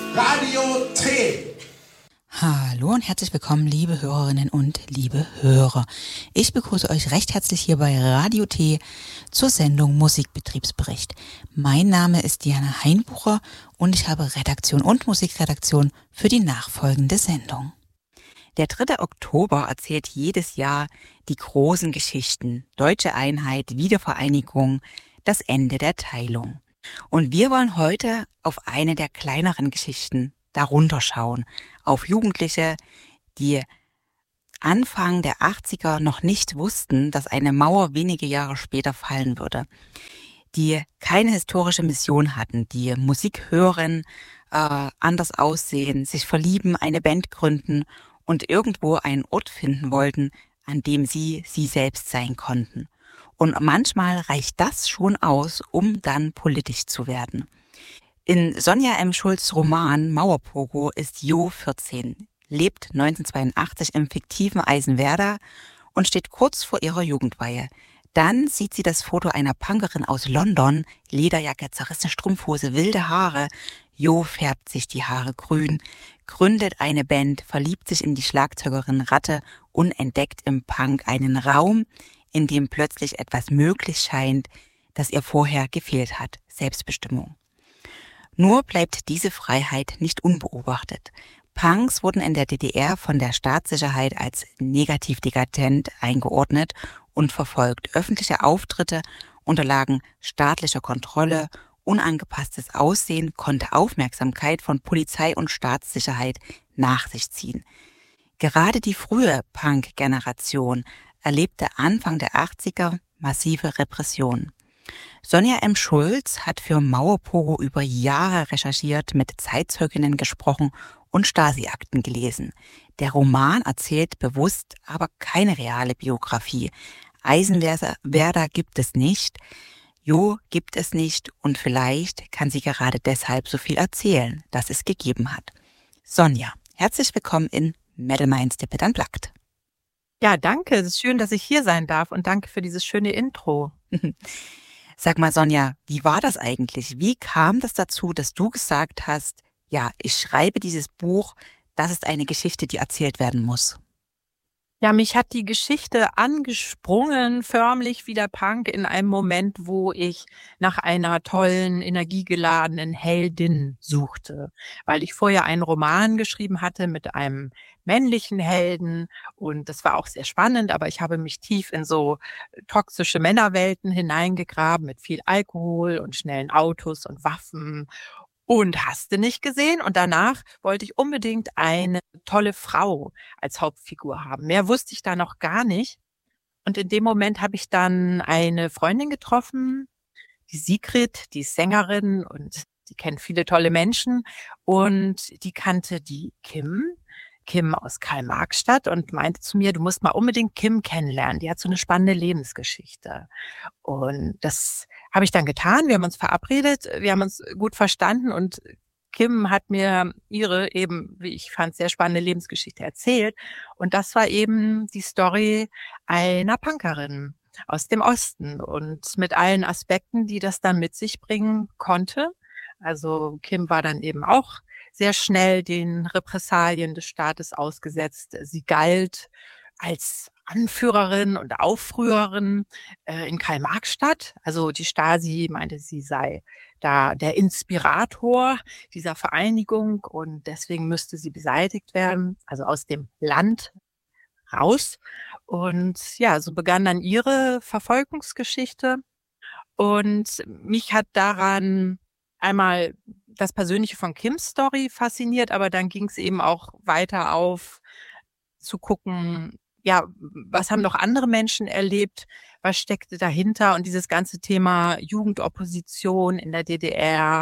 Radio T. Hallo und herzlich willkommen, liebe Hörerinnen und liebe Hörer. Ich begrüße euch recht herzlich hier bei Radio T zur Sendung Musikbetriebsbericht. Mein Name ist Diana Heinbucher und ich habe Redaktion und Musikredaktion für die nachfolgende Sendung. Der 3. Oktober erzählt jedes Jahr die großen Geschichten: Deutsche Einheit, Wiedervereinigung, das Ende der Teilung. Und wir wollen heute auf eine der kleineren Geschichten darunter schauen, auf Jugendliche, die Anfang der 80er noch nicht wussten, dass eine Mauer wenige Jahre später fallen würde, die keine historische Mission hatten, die Musik hören, anders aussehen, sich verlieben, eine Band gründen und irgendwo einen Ort finden wollten, an dem sie selbst sein konnten. Und manchmal reicht das schon aus, um dann politisch zu werden. In Sonja M. Schulz' Roman Mauerpogo ist Jo 14, lebt 1982 im fiktiven Eisenwerda und steht kurz vor ihrer Jugendweihe. Dann sieht sie das Foto einer Punkerin aus London, Lederjacke, zerrissene Strumpfhose, wilde Haare. Jo färbt sich die Haare grün, gründet eine Band, verliebt sich in die Schlagzeugerin Ratte und entdeckt im Punk einen Raum, in dem plötzlich etwas möglich scheint, das ihr vorher gefehlt hat: Selbstbestimmung. Nur bleibt diese Freiheit nicht unbeobachtet. Punks wurden in der DDR von der Staatssicherheit als negativ dekadent eingeordnet und verfolgt. Öffentliche Auftritte unterlagen staatlicher Kontrolle. Unangepasstes Aussehen konnte Aufmerksamkeit von Polizei und Staatssicherheit nach sich ziehen. Gerade die frühe Punk-Generation erlebte Anfang der 80er massive Repression. Sonja M. Schulz hat für Mauerpogo über Jahre recherchiert, mit Zeitzeuginnen gesprochen und Stasi-Akten gelesen. Der Roman erzählt bewusst aber keine reale Biografie. Eisenwerda gibt es nicht, Jo gibt es nicht und vielleicht kann sie gerade deshalb so viel erzählen, dass es gegeben hat. Sonja, herzlich willkommen in Metal Minds Dip and Plugged. Ja, danke. Es ist schön, dass ich hier sein darf und danke für dieses schöne Intro. Sag mal, Sonja, wie war das eigentlich? Wie kam das dazu, dass du gesagt hast, ja, ich schreibe dieses Buch, das ist eine Geschichte, die erzählt werden muss? Ja, mich hat die Geschichte angesprungen, förmlich wie der Punk, in einem Moment, wo ich nach einer tollen, energiegeladenen Heldin suchte, weil ich vorher einen Roman geschrieben hatte mit einem männlichen Helden und das war auch sehr spannend, aber ich habe mich tief in so toxische Männerwelten hineingegraben mit viel Alkohol und schnellen Autos und Waffen und hast du nicht gesehen. Und danach wollte ich unbedingt eine tolle Frau als Hauptfigur haben. Mehr wusste ich da noch gar nicht. Und in dem Moment habe ich dann eine Freundin getroffen, die Sigrid, die ist Sängerin und die kennt viele tolle Menschen. Und die kannte die Kim aus Karl-Marx-Stadt und meinte zu mir, du musst mal unbedingt Kim kennenlernen. Die hat so eine spannende Lebensgeschichte. Und das habe ich dann getan. Wir haben uns verabredet, wir haben uns gut verstanden und Kim hat mir ihre eben, wie ich fand, sehr spannende Lebensgeschichte erzählt. Und das war eben die Story einer Punkerin aus dem Osten und mit allen Aspekten, die das dann mit sich bringen konnte. Also Kim war dann eben auch sehr schnell den Repressalien des Staates ausgesetzt. Sie galt als Anführerin und Aufrührerin in Karl-Marx-Stadt. Also die Stasi meinte, sie sei da der Inspirator dieser Vereinigung und deswegen müsste sie beseitigt werden, also aus dem Land raus. Und ja, so begann dann ihre Verfolgungsgeschichte. Und mich hat daran einmal das Persönliche von Kims Story fasziniert, aber dann ging es eben auch weiter auf zu gucken, ja, was haben noch andere Menschen erlebt, was steckte dahinter und dieses ganze Thema Jugendopposition in der DDR,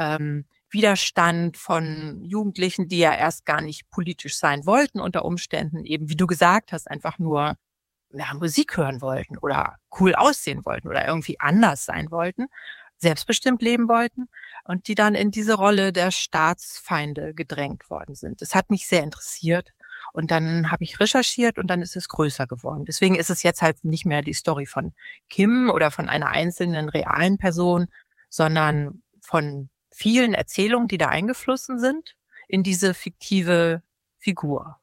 Widerstand von Jugendlichen, die ja erst gar nicht politisch sein wollten unter Umständen, eben wie du gesagt hast, einfach nur Musik hören wollten oder cool aussehen wollten oder irgendwie anders sein wollten, selbstbestimmt leben wollten und die dann in diese Rolle der Staatsfeinde gedrängt worden sind. Das hat mich sehr interessiert und dann habe ich recherchiert und dann ist es größer geworden. Deswegen ist es jetzt halt nicht mehr die Story von Kim oder von einer einzelnen realen Person, sondern von vielen Erzählungen, die da eingeflossen sind, in diese fiktive Figur.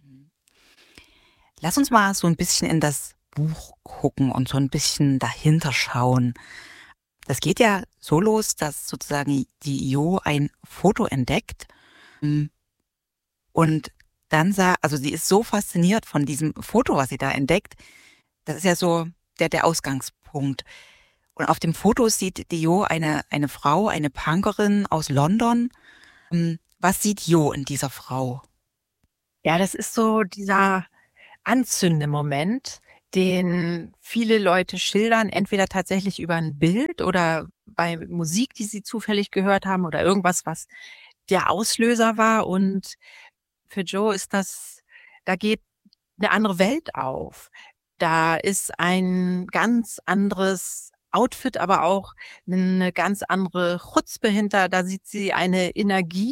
Lass uns mal so ein bisschen in das Buch gucken und so ein bisschen dahinter schauen. Das geht ja so los, dass sozusagen die Jo ein Foto entdeckt, hm, und dann also sie ist so fasziniert von diesem Foto, was sie da entdeckt. Das ist ja so der Ausgangspunkt. Und auf dem Foto sieht die Jo eine Frau, eine Punkerin aus London. Was sieht Jo in dieser Frau? Ja, das ist so dieser Anzündemoment, den viele Leute schildern, entweder tatsächlich über ein Bild oder bei Musik, die sie zufällig gehört haben oder irgendwas, was der Auslöser war. Und für Jo ist da geht eine andere Welt auf. Da ist ein ganz anderes Outfit, aber auch eine ganz andere Chutzpe hinter. Da sieht sie eine Energie,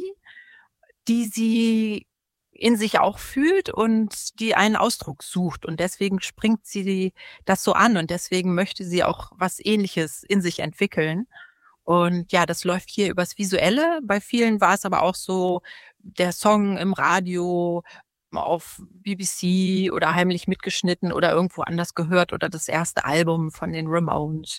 die sie in sich auch fühlt und die einen Ausdruck sucht. Und deswegen springt sie das so an und deswegen möchte sie auch was Ähnliches in sich entwickeln. Und ja, das läuft hier übers Visuelle. Bei vielen war es aber auch so der Song im Radio, auf BBC oder heimlich mitgeschnitten oder irgendwo anders gehört oder das erste Album von den Ramones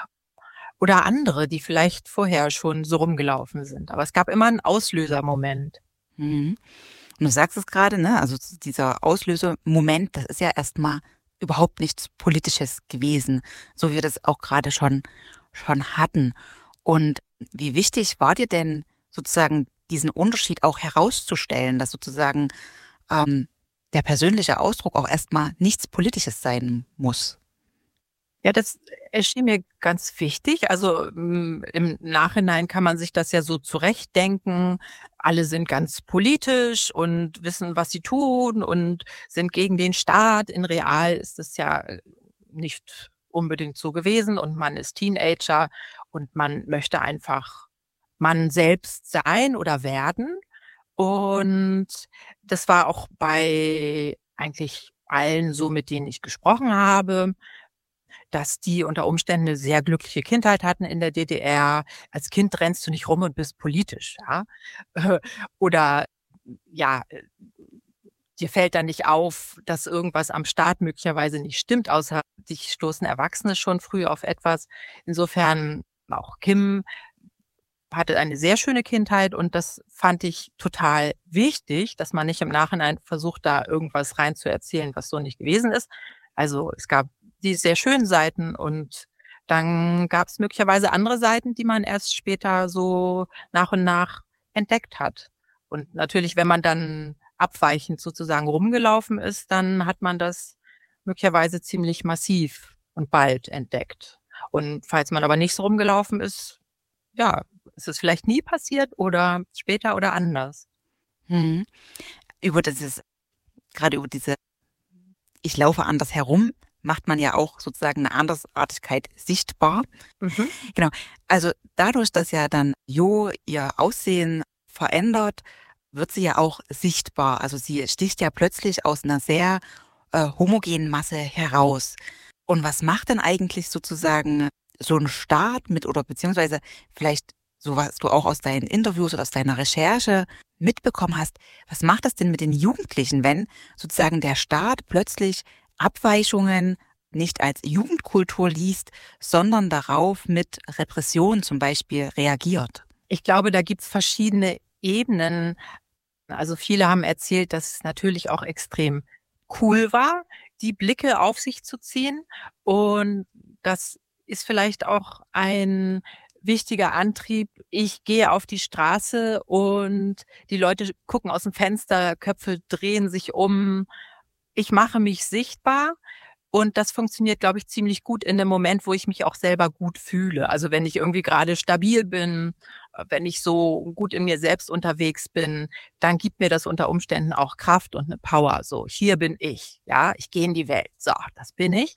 oder andere, die vielleicht vorher schon so rumgelaufen sind. Aber es gab immer einen Auslösermoment. Mhm. Und du sagst es gerade, ne? Also dieser Auslösemoment, das ist ja erstmal überhaupt nichts Politisches gewesen, so wie wir das auch gerade schon hatten. Und wie wichtig war dir denn sozusagen diesen Unterschied auch herauszustellen, dass sozusagen ähm, der persönliche Ausdruck auch erstmal nichts Politisches sein muss? Ja, das erschien mir ganz wichtig. Also, im Nachhinein kann man sich das ja so zurechtdenken. Alle sind ganz politisch und wissen, was sie tun und sind gegen den Staat. In real ist es ja nicht unbedingt so gewesen und man ist Teenager und man möchte einfach man selbst sein oder werden. Und das war auch bei eigentlich allen so, mit denen ich gesprochen habe, dass die unter Umständen 'ne sehr glückliche Kindheit hatten in der DDR. Als Kind rennst du nicht rum und bist politisch, ja? Oder, ja, dir fällt dann nicht auf, dass irgendwas am Staat möglicherweise nicht stimmt, außer dich stoßen Erwachsene schon früh auf etwas. Insofern auch Kim hatte eine sehr schöne Kindheit und das fand ich total wichtig, dass man nicht im Nachhinein versucht, da irgendwas rein zu erzählen, was so nicht gewesen ist. Also, es gab die sehr schönen Seiten und dann gab es möglicherweise andere Seiten, die man erst später so nach und nach entdeckt hat. Und natürlich, wenn man dann abweichend sozusagen rumgelaufen ist, dann hat man das möglicherweise ziemlich massiv und bald entdeckt. Und falls man aber nicht so rumgelaufen ist, ja, ist es vielleicht nie passiert oder später oder anders. Mhm. Über dieses, gerade über diese „Ich laufe anders herum“, macht man ja auch sozusagen eine Andersartigkeit sichtbar. Mhm. Genau. Also dadurch, dass ja dann Jo ihr Aussehen verändert, wird sie ja auch sichtbar. Also sie sticht ja plötzlich aus einer sehr homogenen Masse heraus. Und was macht denn eigentlich sozusagen so ein Staat mit, oder beziehungsweise vielleicht so, was du auch aus deinen Interviews oder aus deiner Recherche mitbekommen hast, was macht das denn mit den Jugendlichen, wenn sozusagen der Staat plötzlich Abweichungen nicht als Jugendkultur liest, sondern darauf mit Repression zum Beispiel reagiert? Ich glaube, da gibt's verschiedene Ebenen. Also, viele haben erzählt, dass es natürlich auch extrem cool war, die Blicke auf sich zu ziehen. Und das ist vielleicht auch ein wichtiger Antrieb. Ich gehe auf die Straße und die Leute gucken aus dem Fenster, Köpfe drehen sich um. Ich mache mich sichtbar und das funktioniert, glaube ich, ziemlich gut in dem Moment, wo ich mich auch selber gut fühle. Also, wenn ich irgendwie gerade stabil bin, wenn ich so gut in mir selbst unterwegs bin, dann gibt mir das unter Umständen auch Kraft und 'ne Power. So: „Hier bin ich, ja, ich gehe in die Welt. So, das bin ich.“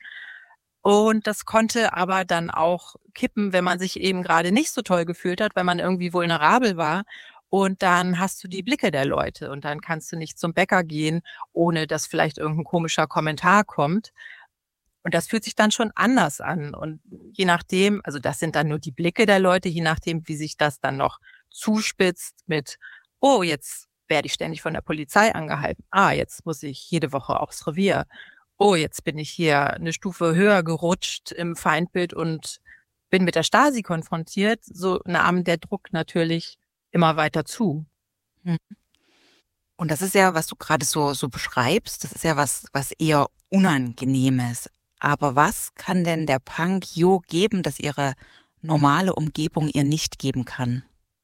Und das konnte aber dann auch kippen, wenn man sich eben gerade nicht so toll gefühlt hat, weil man irgendwie vulnerabel war. Und dann hast du die Blicke der Leute und dann kannst du nicht zum Bäcker gehen, ohne dass vielleicht irgend 'n komischer Kommentar kommt. Und das fühlt sich dann schon anders an. Und je nachdem, also das sind dann nur die Blicke der Leute, je nachdem, wie sich das dann noch zuspitzt mit, oh, jetzt werde ich ständig von der Polizei angehalten. Ah, jetzt muss ich jede Woche aufs Revier. Oh, jetzt bin ich hier eine Stufe höher gerutscht im Feindbild und bin mit der Stasi konfrontiert. So nahm der Druck natürlich immer weiter zu. Hm. Und das ist ja, was du gerade so beschreibst, das ist ja was eher Unangenehmes. Aber was kann denn der Punk Jo geben, das ihre normale Umgebung ihr nicht geben kann?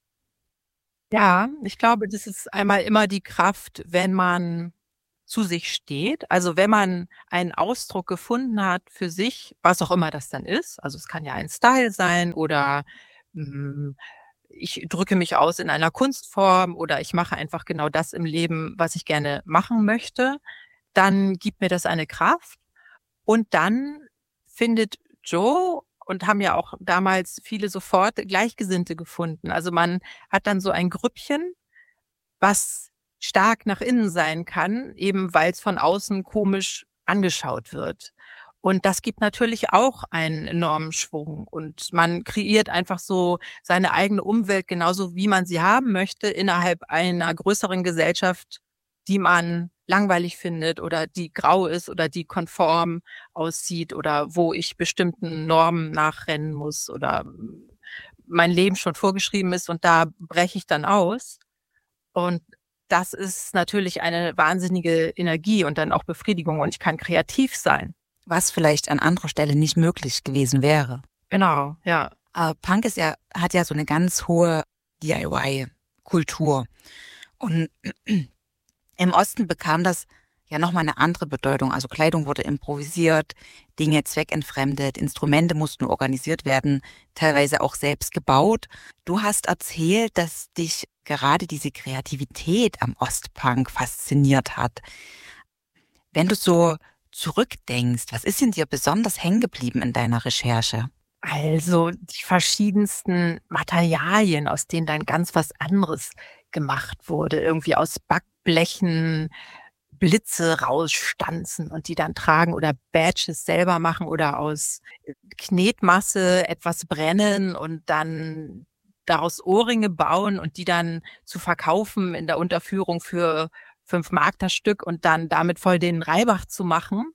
Ja, ich glaube, das ist einmal immer die Kraft, wenn man zu sich steht. Also, wenn man einen Ausdruck gefunden hat für sich, was auch immer das dann ist. Also, es kann ja ein Style sein oder, hm, ich drücke mich aus in einer Kunstform oder ich mache einfach genau das im Leben, was ich gerne machen möchte. Dann gibt mir das eine Kraft und dann findet Joe und haben ja auch damals viele sofort Gleichgesinnte gefunden. Also, man hat dann so ein Grüppchen, was stark nach innen sein kann, eben weil's von außen komisch angeschaut wird. Und das gibt natürlich auch einen enormen Schwung und man kreiert einfach so seine eigene Umwelt genauso, wie man sie haben möchte, innerhalb einer größeren Gesellschaft, die man langweilig findet oder die grau ist oder die konform aussieht oder wo ich bestimmten Normen nachrennen muss oder mein Leben schon vorgeschrieben ist und da breche ich dann aus. Und das ist natürlich eine wahnsinnige Energie und dann auch Befriedigung und ich kann kreativ sein. Was vielleicht an anderer Stelle nicht möglich gewesen wäre. Genau, ja. Punk hat ja so eine ganz hohe DIY-Kultur. Und im Osten bekam das ja nochmal eine andere Bedeutung. Also Kleidung wurde improvisiert, Dinge zweckentfremdet, Instrumente mussten organisiert werden, teilweise auch selbst gebaut. Du hast erzählt, dass dich gerade diese Kreativität am Ostpunk fasziniert hat. Wenn du so zurückdenkst, was ist in dir besonders hängen geblieben in deiner Recherche? Also die verschiedensten Materialien, aus denen dann ganz was anderes gemacht wurde. Irgendwie aus Backblechen Blitze rausstanzen und die dann tragen oder Badges selber machen oder aus Knetmasse etwas brennen und dann daraus Ohrringe bauen und die dann zu verkaufen in der Unterführung für 5 Mark das Stück und dann damit voll den Reibach zu machen.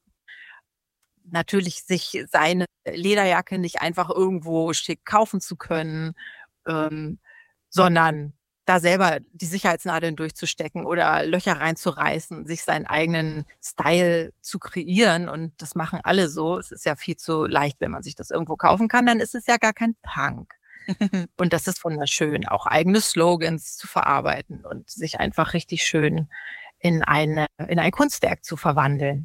Natürlich sich seine Lederjacke nicht einfach irgendwo schick kaufen zu können, ähm, sondern da selber die Sicherheitsnadeln durchzustecken oder Löcher reinzureißen, sich seinen eigenen Style zu kreieren. Und das machen alle so. Es ist ja viel zu leicht, wenn man sich das irgendwo kaufen kann, dann ist es ja gar kein Punk. Und das ist wunderschön, auch eigene Slogans zu verarbeiten und sich einfach richtig schön in ein Kunstwerk zu verwandeln.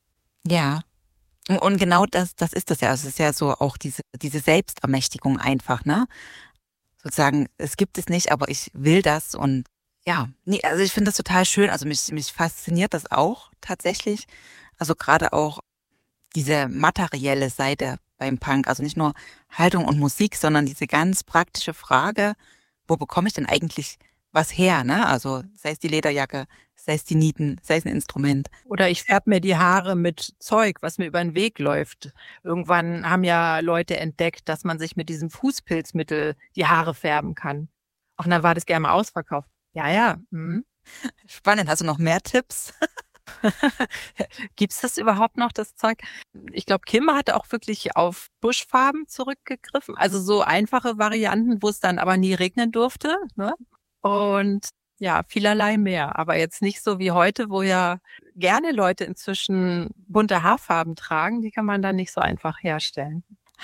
Ja. Und genau das ist das ja. Also es ist ja so auch diese Selbstermächtigung einfach, ne? Sozusagen, es gibt es nicht, aber ich will das und ja, nee, also ich finde das total schön. Also mich fasziniert das auch tatsächlich. Also gerade auch diese materielle Seite beim Punk. Also nicht nur Haltung und Musik, sondern diese ganz praktische Frage, wo bekomme ich denn eigentlich was her, ne? Also sei es die Lederjacke, sei es die Nieten, sei es ein Instrument. Oder ich färbe mir die Haare mit Zeug, was mir über den Weg läuft. Irgendwann haben ja Leute entdeckt, dass man sich mit diesem Fußpilzmittel die Haare färben kann. Ach, und dann war das gerne mal ausverkauft. Ja, ja. Mhm. Spannend. Hast du noch mehr Tipps? Gibt's das überhaupt noch, das Zeug? Ich glaube, Kim hat auch wirklich auf Buschfarben zurückgegriffen. Also so einfache Varianten, wo es dann aber nie regnen durfte, ne? Und ja, vielerlei mehr. Aber jetzt nicht so wie heute, wo ja gerne Leute inzwischen bunte Haarfarben tragen. Die kann man dann nicht so einfach herstellen.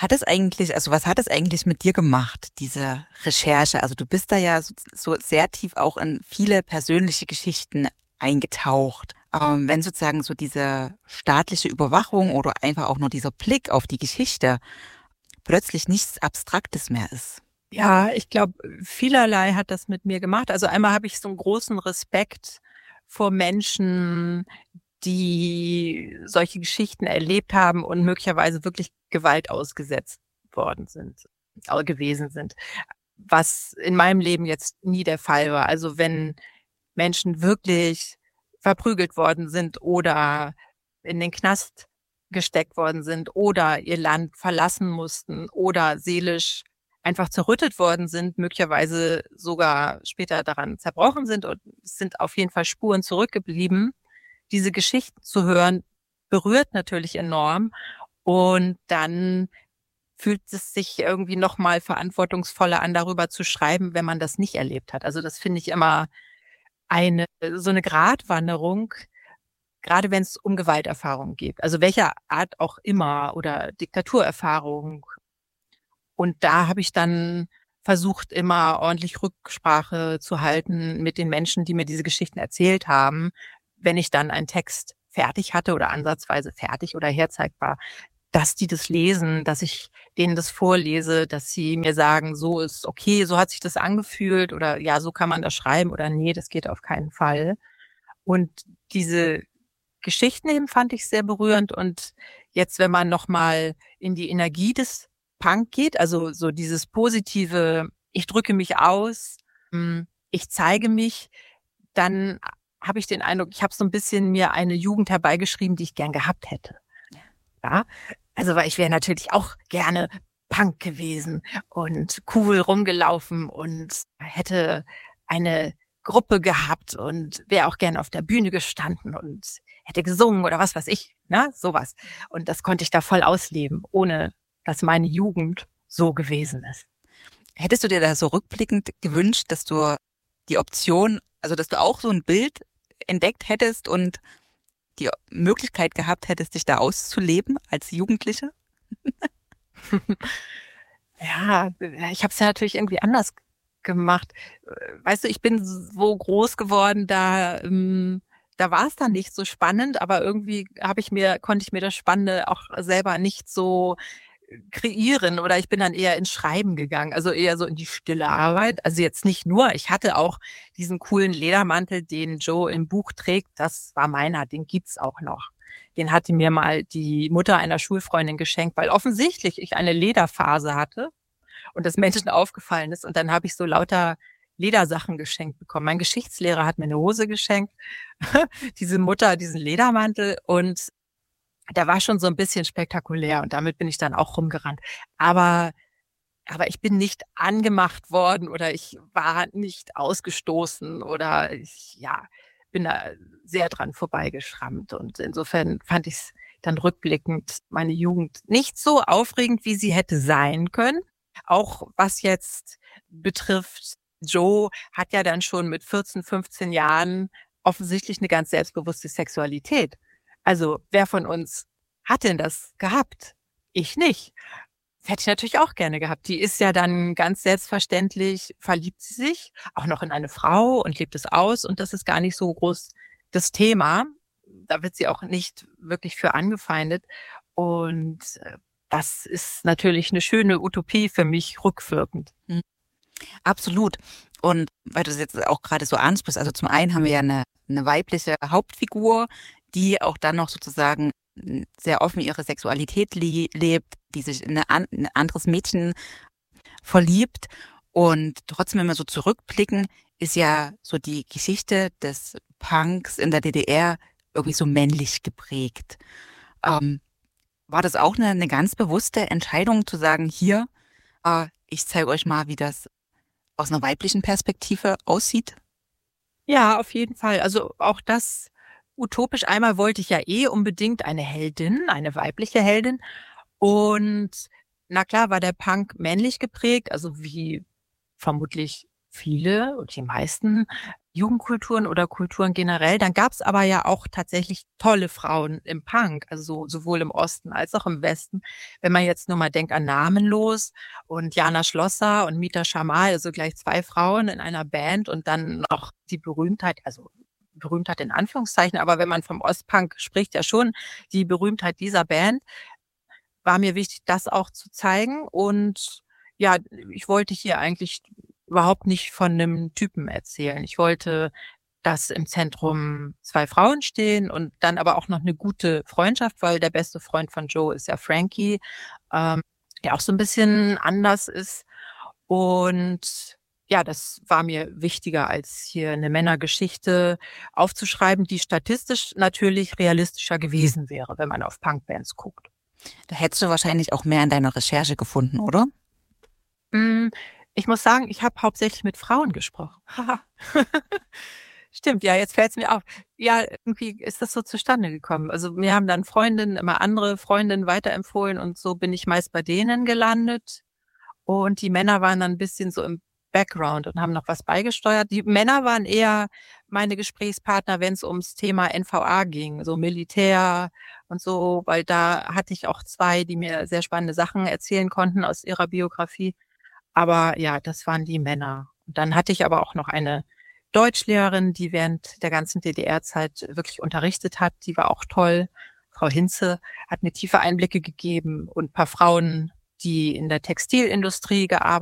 Was hat es eigentlich mit dir gemacht, diese Recherche? Also du bist da ja so sehr tief auch in viele persönliche Geschichten eingetaucht. Wenn sozusagen so diese staatliche Überwachung oder einfach auch nur dieser Blick auf die Geschichte plötzlich nichts Abstraktes mehr ist. Ja, ich glaube, vielerlei hat das mit mir gemacht. Also einmal habe ich so einen großen Respekt vor Menschen, die solche Geschichten erlebt haben und möglicherweise wirklich Gewalt ausgesetzt worden sind, gewesen sind, was in meinem Leben jetzt nie der Fall war. Also wenn Menschen wirklich verprügelt worden sind oder in den Knast gesteckt worden sind oder ihr Land verlassen mussten oder seelisch einfach zerrüttet worden sind, möglicherweise sogar später daran zerbrochen sind, und es sind auf jeden Fall Spuren zurückgeblieben. Diese Geschichten zu hören, berührt natürlich enorm, und dann fühlt es sich irgendwie noch mal verantwortungsvoller an, darüber zu schreiben, wenn man das nicht erlebt hat. Also, das finde ich immer so eine Gratwanderung, gerade wenn es um Gewalterfahrungen geht, also welcher Art auch immer, oder Diktaturerfahrung. Und da habe ich dann versucht, immer ordentlich Rücksprache zu halten mit den Menschen, die mir diese Geschichten erzählt haben, wenn ich dann einen Text fertig hatte oder ansatzweise fertig oder herzeigbar, dass die das lesen, dass ich denen das vorlese, dass sie mir sagen: „So ist okay, so hat sich das angefühlt“, oder „Ja, so kann man das schreiben“, oder „Nee, das geht auf keinen Fall.“ Und diese Geschichten eben fand ich sehr berührend. Und jetzt, wenn man noch mal in die Energie des Punk geht, also so dieses positive: „Ich drücke mich aus, ich zeige mich“, dann habe ich den Eindruck, ich habe so ein bisschen mir eine Jugend herbeigeschrieben, die ich gern gehabt hätte. Ja, also, weil ich wäre natürlich auch gerne Punk gewesen und cool rumgelaufen und hätte eine Gruppe gehabt und wäre auch gerne auf der Bühne gestanden und hätte gesungen oder was weiß ich, ne, sowas. Und das konnte ich da voll ausleben, ohne dass meine Jugend so gewesen ist. Hättest du dir da so rückblickend gewünscht, dass du die Option, also dass du auch so ein Bild entdeckt hättest und die Möglichkeit gehabt hättest, dich da auszuleben als Jugendliche? Ja, ich habe es ja natürlich irgendwie anders gemacht. Weißt du, ich bin so groß geworden, da war es dann nicht so spannend, aber irgendwie konnte ich mir das Spannende auch selber nicht so kreieren, oder ich bin dann eher ins Schreiben gegangen, also eher so in die stille Arbeit. Also jetzt nicht nur, ich hatte auch diesen coolen Ledermantel, den Joe im Buch trägt, das war meiner, den gibt's auch noch. Den hatte mir mal die Mutter einer Schulfreundin geschenkt, weil offensichtlich ich eine Lederphase hatte und das Menschen aufgefallen ist. Und dann habe ich so lauter Ledersachen geschenkt bekommen. Mein Geschichtslehrer hat mir eine Hose geschenkt, diese Mutter diesen Ledermantel, und der war schon so ein bisschen spektakulär, und damit bin ich dann auch rumgerannt. Aber ich bin nicht angemacht worden oder ich war nicht ausgestoßen, oder ich, ja, bin da sehr dran vorbeigeschrammt. Und insofern fand ich's dann rückblickend meine Jugend nicht so aufregend, wie sie hätte sein können. Auch was jetzt betrifft, Joe hat ja dann schon mit 14, 15 Jahren offensichtlich eine ganz selbstbewusste Sexualität. Also, wer von uns hat denn das gehabt? Ich nicht. Das hätte ich natürlich auch gerne gehabt. Die ist ja dann ganz selbstverständlich, verliebt sie sich auch noch in eine Frau und lebt es aus, und das ist gar nicht so groß das Thema. Da wird sie auch nicht wirklich für angefeindet, und das ist natürlich eine schöne Utopie für mich rückwirkend. Mhm. Absolut. Und weil du es jetzt auch gerade so ansprichst, also zum einen haben wir ja eine weibliche Hauptfigur, die auch dann noch sozusagen sehr offen ihre Sexualität lebt, die sich in ein anderes Mädchen verliebt. Und trotzdem, wenn wir so zurückblicken, ist ja so die Geschichte des Punks in der DDR irgendwie so männlich geprägt. Ähm, War das auch eine ganz bewusste Entscheidung zu sagen, hier, ich zeige euch mal, wie das aus einer weiblichen Perspektive aussieht? Ja, auf jeden Fall. Also auch das utopisch. Einmal wollte ich ja unbedingt eine Heldin, eine weibliche Heldin. Und na klar war der Punk männlich geprägt, also wie vermutlich viele und die meisten Jugendkulturen oder Kulturen generell. Dann gab's aber ja auch tatsächlich tolle Frauen im Punk, also sowohl im Osten als auch im Westen. Wenn man jetzt nur mal denkt an Namenlos und Jana Schlosser und Mita Schamal, also gleich 2 Frauen in einer Band, und dann noch die Berühmtheit, also Berühmtheit in Anführungszeichen, aber wenn man vom Ostpunk spricht, ja schon die Berühmtheit dieser Band, war mir wichtig, das auch zu zeigen. Und ja, ich wollte hier eigentlich überhaupt nicht von 'nem Typen erzählen. Ich wollte, dass im Zentrum 2 Frauen stehen und dann aber auch noch 'ne gute Freundschaft, weil der beste Freund von Joe ist ja Frankie, ähm, der auch so 'n bisschen anders ist. Und Ja, das war mir wichtiger, als hier eine Männergeschichte aufzuschreiben, die statistisch natürlich realistischer gewesen wäre, wenn man auf Punkbands guckt. Da hättest du wahrscheinlich auch mehr in deiner Recherche gefunden, oder? Hm, ich muss sagen, ich habe hauptsächlich mit Frauen gesprochen. Haha. Stimmt, ja, jetzt fällt's mir auf. Ja, irgendwie ist das so zustande gekommen. Also, mir haben dann Freundinnen immer andere Freundinnen weiterempfohlen und so bin ich meist bei denen gelandet. Und die Männer waren dann 'n bisschen so im Background und haben noch was beigesteuert. Die Männer waren eher meine Gesprächspartner, wenn's ums Thema NVA ging, so Militär und so, weil da hatte ich auch 2, die mir sehr spannende Sachen erzählen konnten aus ihrer Biografie. Aber ja, das waren die Männer. Und dann hatte ich aber auch noch eine Deutschlehrerin, die während der ganzen DDR-Zeit wirklich unterrichtet hat. Die war auch toll. Frau Hinze hat mir tiefe Einblicke gegeben und paar Frauen, die in der Textilindustrie gearbeitet